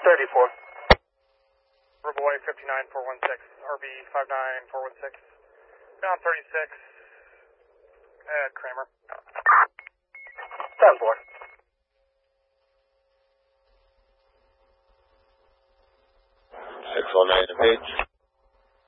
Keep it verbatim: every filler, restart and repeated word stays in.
thirty-four. Riverway fifty-nine four one six, R B five nine four one six, down thirty-six, at Kramer. ten four. six one nine to page.